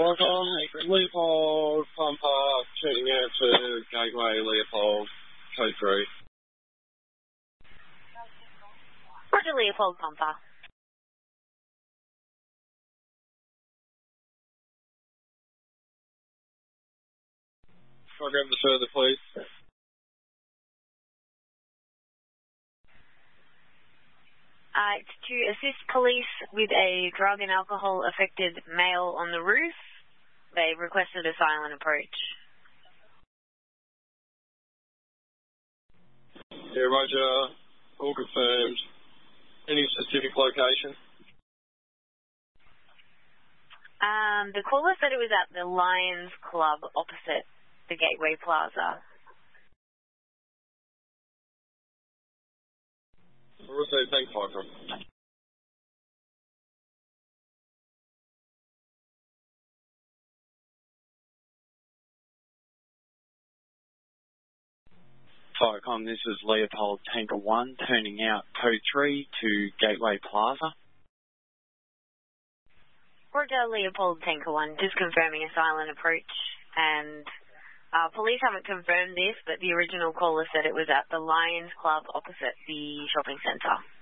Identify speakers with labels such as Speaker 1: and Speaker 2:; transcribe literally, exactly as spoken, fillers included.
Speaker 1: Welcome, Leopold, Plum Park, tuning out to Gateway, Leopold, code three.
Speaker 2: Roger, Leopold, Plum Park.
Speaker 1: Can I grab the further, please?
Speaker 2: Uh, it's to assist police with a drug and alcohol affected male on the roof. They requested a silent approach.
Speaker 1: Yeah, Roger. All confirmed. Any specific location?
Speaker 2: Um, the caller said it was at the Lions Club opposite the Gateway Plaza.
Speaker 1: Received. Thanks, Piper.
Speaker 3: Firecom, this is Leopold Tanker one, turning out code three to Gateway Plaza.
Speaker 2: Roger, Leopold Tanker one, just confirming a silent approach. And uh, police haven't confirmed this, but the original caller said it was at the Lions Club opposite the shopping centre.